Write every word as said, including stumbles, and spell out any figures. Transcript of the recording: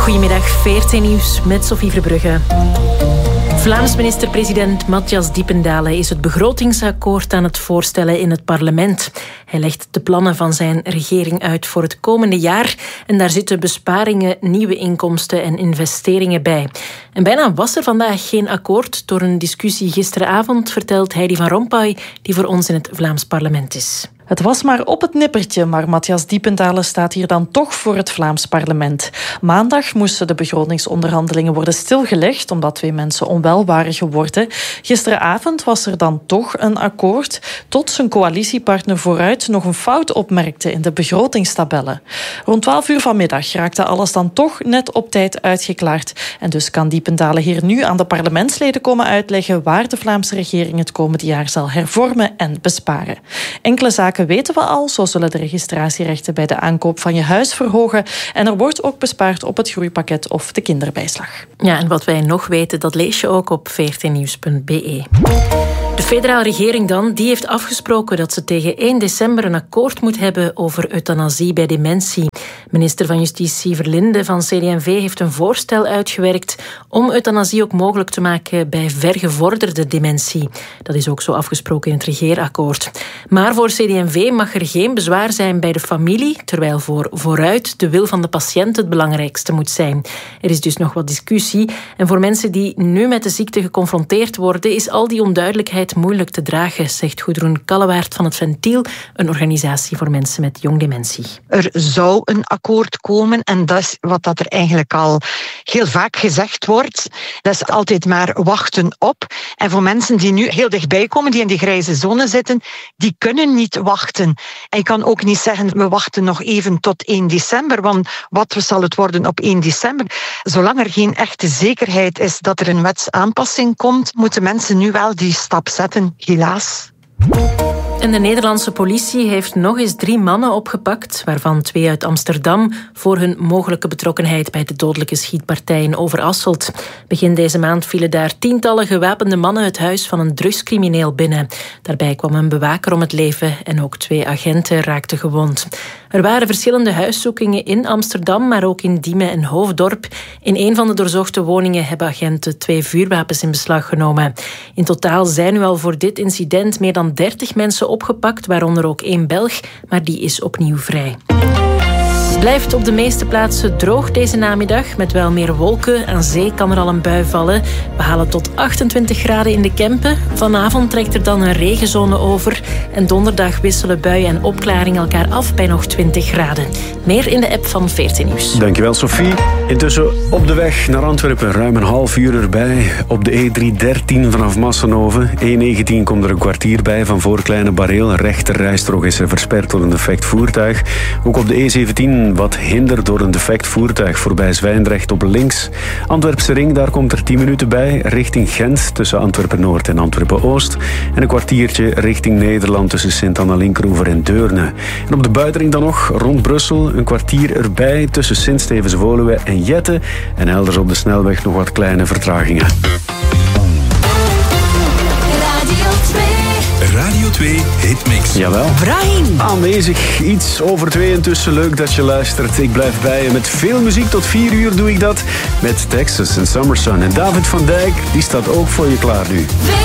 Goedemiddag, V R T Nieuws met Sophie Verbrugge. Vlaams minister-president Matthias Diependale is het begrotingsakkoord aan het voorstellen in het parlement. Hij legt de plannen van zijn regering uit voor het komende jaar en daar zitten besparingen, nieuwe inkomsten en investeringen bij. En bijna was er vandaag geen akkoord. Door een discussie gisteravond vertelt Heidi van Rompuy, die voor ons in het Vlaams parlement is. Het was maar op het nippertje, maar Matthias Diependale staat hier dan toch voor het Vlaams parlement. Maandag moesten de begrotingsonderhandelingen worden stilgelegd, omdat twee mensen onwel waren geworden. Gisteravond was er dan toch een akkoord, tot zijn coalitiepartner Vooruit nog een fout opmerkte in de begrotingstabellen. Rond twaalf uur vanmiddag raakte alles dan toch net op tijd uitgeklaard. En dus kan Diependale hier nu aan de parlementsleden komen uitleggen waar de Vlaamse regering het komende jaar zal hervormen en besparen. Enkele zaken weten we al. Zo zullen de registratierechten bij de aankoop van je huis verhogen. En er wordt ook bespaard op het groeipakket of de kinderbijslag. Ja, en wat wij nog weten, dat lees je ook op v r t nieuws punt b e. De federale regering dan, die heeft afgesproken dat ze tegen één december een akkoord moet hebben over euthanasie bij dementie. Minister van Justitie Verlinde van C D en V heeft een voorstel uitgewerkt om euthanasie ook mogelijk te maken bij vergevorderde dementie. Dat is ook zo afgesproken in het regeerakkoord. Maar voor C D en V mag er geen bezwaar zijn bij de familie, terwijl voor Vooruit de wil van de patiënt het belangrijkste moet zijn. Er is dus nog wat discussie. En voor mensen die nu met de ziekte geconfronteerd worden, is al die onduidelijkheid moeilijk te dragen, zegt Goedroen Kallewaert van het Ventiel, een organisatie voor mensen met jong dementie. Er zou een akkoord komen en dat is wat dat er eigenlijk al heel vaak gezegd wordt. Dat is altijd maar wachten op. En voor mensen die nu heel dichtbij komen, die in die grijze zone zitten, die kunnen niet wachten. En je kan ook niet zeggen, we wachten nog even tot één december, want wat zal het worden op één december? Zolang er geen echte zekerheid is dat er een wetsaanpassing komt, moeten mensen nu wel die stap zetten, helaas. En de Nederlandse politie heeft nog eens drie mannen opgepakt, waarvan twee uit Amsterdam, voor hun mogelijke betrokkenheid bij de dodelijke schietpartij in Overasselt. Begin deze maand vielen daar tientallen gewapende mannen het huis van een drugscrimineel binnen. Daarbij kwam een bewaker om het leven en ook twee agenten raakten gewond. Er waren verschillende huiszoekingen in Amsterdam, maar ook in Diemen en Hoofddorp. In een van de doorzochte woningen hebben agenten twee vuurwapens in beslag genomen. In totaal zijn nu al voor dit incident meer dan dertig mensen opgepakt, waaronder ook één Belg, maar die is opnieuw vrij. Het blijft op de meeste plaatsen droog deze namiddag, met wel meer wolken. Aan zee kan er al een bui vallen. We halen tot achtentwintig graden in de Kempen. Vanavond trekt er dan een regenzone over. En donderdag wisselen buien en opklaring elkaar af bij nog twintig graden. Meer in de app van V R T Nieuws. Dankjewel, Sophie. Intussen op de weg naar Antwerpen, ruim een half uur erbij. Op de E driehonderddertien vanaf Massenhoven. E negentien komt er een kwartier bij van voor Kleine Bareel. Rechter rijstrook is er versperd door een defect voertuig. Ook op de E zeventien wat hinder door een defect voertuig voorbij Zwijndrecht op links. Antwerpse ring, daar komt er tien minuten bij. Richting Gent tussen Antwerpen-Noord en Antwerpen-Oost. En een kwartiertje richting Nederland tussen Sint-Anna-Linkeroever en Deurne. En op de buitenring dan nog rond Brussel. Een kwartier erbij tussen Sint-Stevens-Woluwe en Jette. En elders op de snelweg nog wat kleine vertragingen. Radio twee Hitmix. Jawel. Brahim. Aanwezig, iets over twee intussen. Leuk dat je luistert. Ik blijf bij je met veel muziek. Tot vier uur doe ik dat met Texas en Summer Sun. En David van Dijk, die staat ook voor je klaar nu.